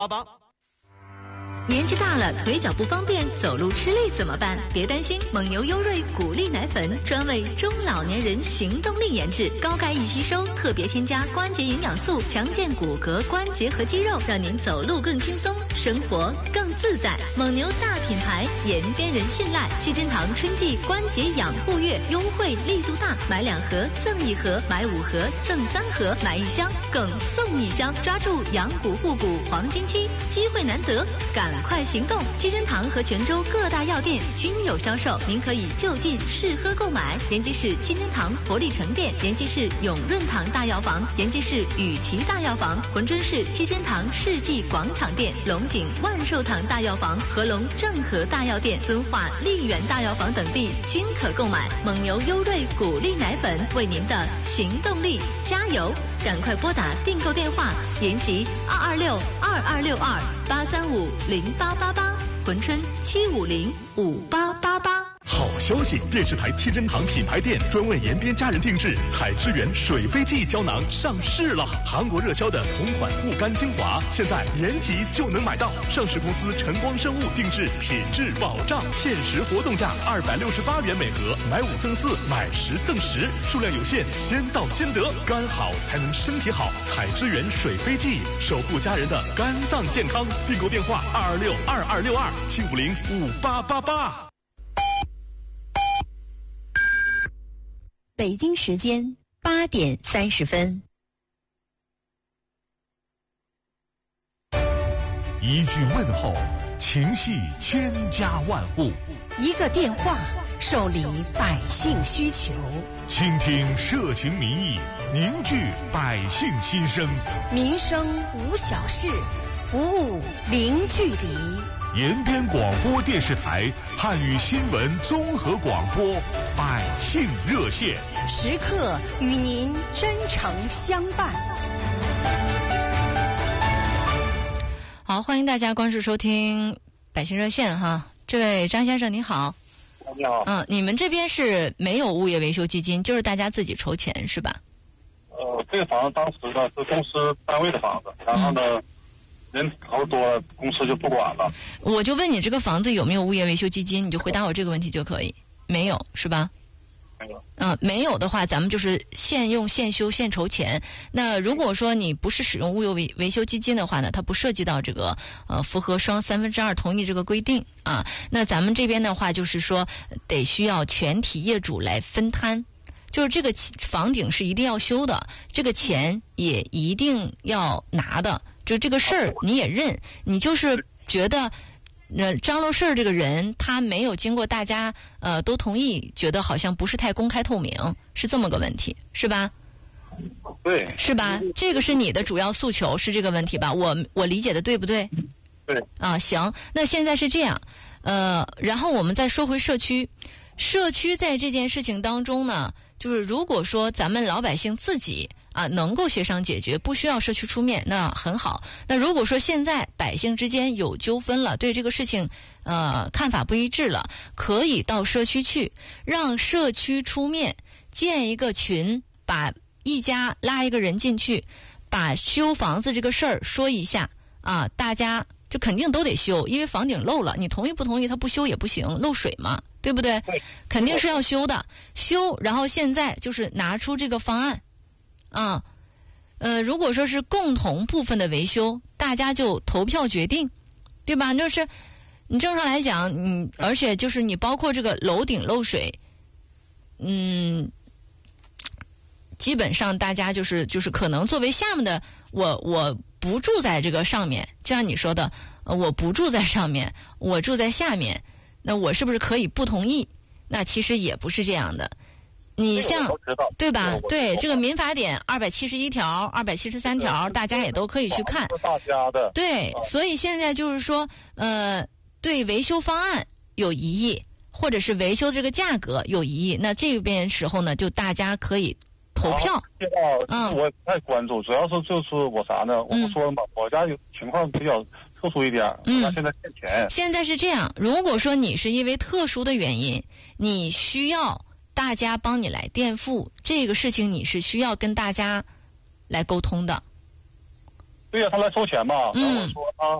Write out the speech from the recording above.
8888。 年纪大了，腿脚不方便，走路吃力怎么办？别担心，蒙牛优瑞谷粒奶粉专为中老年人行动力研制，高钙易吸收，特别添加关节营养素，强健骨骼、关节和肌肉，让您走路更轻松，生活更自在。蒙牛大品牌，延边人信赖。七珍堂春季关节养护月优惠力度大，买2盒赠1盒，买5盒赠3盒，买1箱更送1箱，抓住养骨护骨黄金期，机会难得，赶快行动！七珍堂和泉州各大药店均有销售，您可以就近试喝购买。延吉市七珍堂活力城店，延吉市永润堂大药房，延吉市雨琦大药房，珲春市七珍堂世纪广场店，龙井万寿堂大药房，合龙正和大药店，敦化丽园大药房等地均可购买。蒙牛优瑞谷粒奶粉，为您的行动力加油！赶快拨打订购电话：延吉226-2262-835-0888，珲春750-5888。 好消息！电视台七珍堂品牌店专为延边家人定制采之源水飞蓟胶囊上市了。韩国热销的同款护肝精华，现在延吉就能买到。上市公司晨光生物定制，品质保障，限时活动价268元每盒，买5赠4，买10赠10，数量有限，先到先得。肝好才能身体好，采之源水飞蓟，守护家人的肝脏健康。订购电话226-2262-750-5888。 北京时间8点30分。 一句问候，情系千家万户； 一个电话，受理百姓需求。 倾听社情民意，凝聚百姓心声。 民生无小事，服务零距离。 延边广播电视台汉语新闻综合广播百姓热线， 时刻与您真诚相伴。 好，欢迎大家关注收听百姓热线哈。这位张先生你好。 你好。 你们这边是没有物业维修基金，就是大家自己筹钱是吧？ 这个房子当时呢是公司单位的房子，然后呢人头多了，公司就不管了。 我就问你这个房子有没有物业维修基金，你就回答我这个问题就可以。没有是吧？ 没有。 没有的话，咱们就是现用现修现筹钱。那如果说你不是使用物业维修基金的话呢，它不涉及到这个符合双2/3同意这个规定啊。那咱们这边的话就是说得需要全体业主来分摊。就是这个房顶是一定要修的，这个钱也一定要拿的，就这个事儿你也认，你就是觉得张罗事儿这个人他没有经过大家都同意，觉得好像不是太公开透明，是这么个问题是吧？ 对， 是吧？这个是你的主要诉求，是这个问题吧？我理解的对不对？ 对啊，行，那现在是这样，然后我们再说回社区在这件事情当中呢，就是如果说咱们老百姓自己能够协商解决，不需要社区出面，那很好。那如果说现在百姓之间有纠纷了，对这个事情看法不一致了，可以到社区去，让社区出面建一个群，把一家拉一个人进去，把修房子这个事儿说一下大家就肯定都得修，因为房顶漏了，你同意不同意他不修也不行，漏水嘛，对不对？肯定是要修的，修，然后现在就是拿出这个方案如果说是共同部分的维修，大家就投票决定，对吧？就是你正常来讲，而且就是你包括这个楼顶漏水，基本上大家就是可能作为下面的我不住在这个上面，就像你说的，我不住在上面，我住在下面，那我是不是可以不同意？那其实也不是这样的。你像对吧？对，这个民法典271条、273条，大家也都可以去看。 大家的。 对，所以现在就是说，对维修方案有疑义，或者是维修这个价格有疑义，那这边时候呢，就大家可以投票。 我太关注，主要是就是我啥呢？我说了嘛，我家有情况比较特殊一点，我现在欠钱。 现在是这样，如果说你是因为特殊的原因，你需要大家帮你来垫付，这个事情你是需要跟大家来沟通的。 对呀，他来收钱嘛。然后我说